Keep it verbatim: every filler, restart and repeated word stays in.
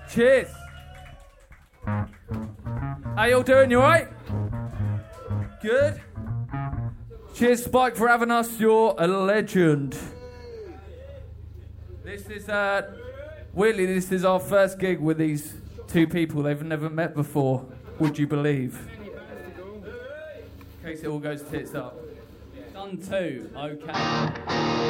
Cheers. How y'all doing? You alright? Good. Cheers, Spike, for having us. You're a legend. This is, uh, weirdly, this is our first gig with these two people they've never met before. Would you believe? In case it all goes tits up. Done two. Okay.